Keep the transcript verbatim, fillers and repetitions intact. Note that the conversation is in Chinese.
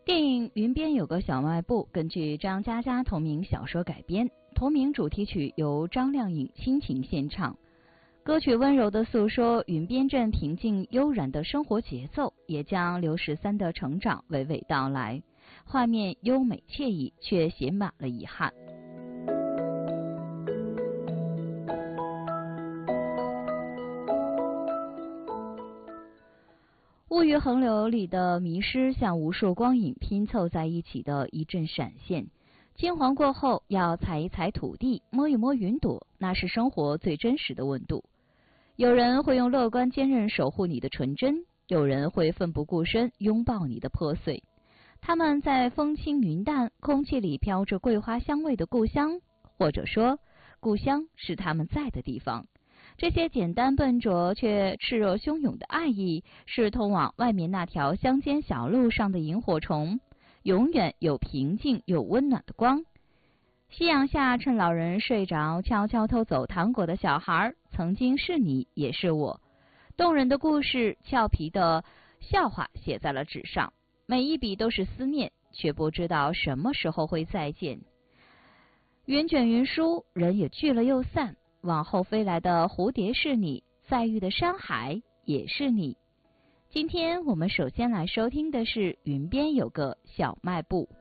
电影《云边有个小卖部》根据张嘉佳同名小说改编，同名主题曲由张靓颖倾情献唱。歌曲温柔地诉说云边镇平静悠然的生活节奏，也将刘十三的成长娓娓道来。画面优美惬意，却写满了遗憾。物欲横流里的迷失，像无数光影拼凑在一起的一阵闪现。金黄过后，要踩一踩土地，摸一摸云朵，那是生活最真实的温度。有人会用乐观坚韧守护你的纯真，有人会奋不顾身拥抱你的破碎。他们在风轻云淡，空气里飘着桂花香味的故乡，或者说，故乡是他们在的地方。这些简单笨拙却炽热汹涌的爱意，是通往外面那条乡间小路上的萤火虫，永远有平静又温暖的光。夕阳下，趁老人睡着，悄悄偷走糖果的小孩，曾经是你，也是我。动人的故事，俏皮的笑话写在了纸上，每一笔都是思念，却不知道什么时候会再见。云卷云舒，人也聚了又散。往后飞来的蝴蝶是你，再遇的山海也是你。今天我们首先来收听的是《云边有个小卖部》。